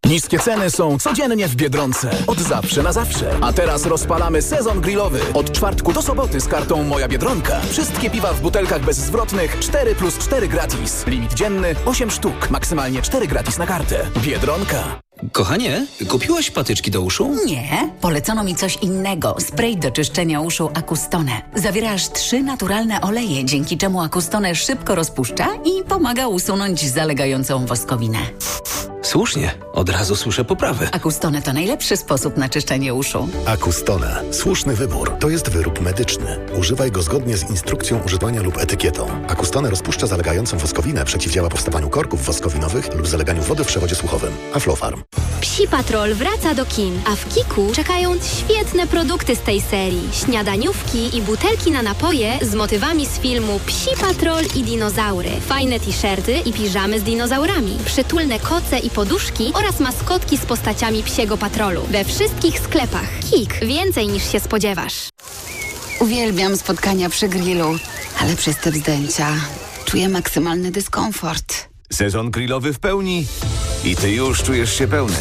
Niskie ceny są codziennie w Biedronce. Od zawsze na zawsze. A teraz rozpalamy sezon grillowy. Od czwartku do soboty z kartą Moja Biedronka. Wszystkie piwa w butelkach bezzwrotnych 4+4 gratis. Limit dzienny 8 sztuk. Maksymalnie 4 gratis na kartę. Biedronka. Kochanie, kupiłaś patyczki do uszu? Nie, polecono mi coś innego. Spray do czyszczenia uszu Acustone. Zawiera aż 3 naturalne oleje, dzięki czemu Acustone szybko rozpuszcza i pomaga usunąć zalegającą woskowinę. Słusznie, od razu słyszę poprawę. Acustone to najlepszy sposób na czyszczenie uszu. Acustone. Słuszny wybór. To jest wyrób medyczny. Używaj go zgodnie z instrukcją używania lub etykietą. Acustone rozpuszcza zalegającą woskowinę, przeciwdziała powstawaniu korków woskowinowych lub zaleganiu wody w przewodzie słuchowym. Aflofarm. Psi Patrol wraca do kin, a w Kiku czekają świetne produkty z tej serii. Śniadaniówki i butelki na napoje z motywami z filmu Psi Patrol i dinozaury. Fajne t-shirty i piżamy z dinozaurami. Przytulne koce i poduszki oraz maskotki z postaciami Psiego Patrolu. We wszystkich sklepach. Kik. Więcej niż się spodziewasz. Uwielbiam spotkania przy grillu, ale przez te wzdęcia czuję maksymalny dyskomfort. Sezon grillowy w pełni i ty już czujesz się pełny.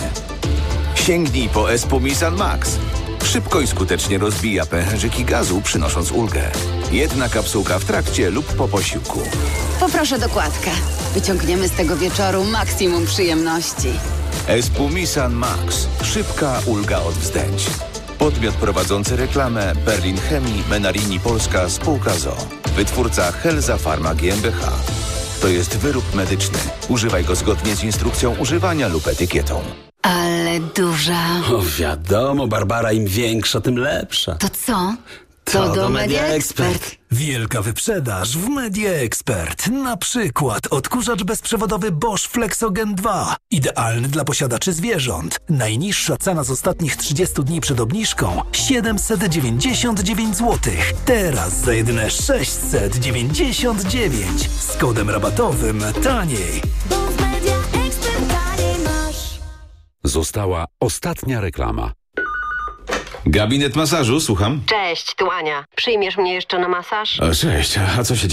Sięgnij po Espumisan Max. Szybko i skutecznie rozbija pęcherzyki gazu, przynosząc ulgę. Jedna kapsułka w trakcie lub po posiłku. Poproszę dokładkę. Wyciągniemy z tego wieczoru maksimum przyjemności. Espumisan Max. Szybka ulga od wzdęć. Podmiot prowadzący reklamę Berlin Chemii, Menarini Polska, spółka ZOO. Wytwórca Helza Pharma GmbH. To jest wyrób medyczny. Używaj go zgodnie z instrukcją używania lub etykietą. Ale duża. O, wiadomo, Barbara, im większa, tym lepsza. To co? To do Media Expert. Wielka wyprzedaż w Media Expert. Na przykład odkurzacz bezprzewodowy Bosch Flexogen 2. Idealny dla posiadaczy zwierząt. Najniższa cena z ostatnich 30 dni przed obniżką 799 zł. Teraz za jedyne 699. Z kodem rabatowym taniej. Została ostatnia reklama. Gabinet masażu, słucham. Cześć, tu Ania. Przyjmiesz mnie jeszcze na masaż? Cześć, a co się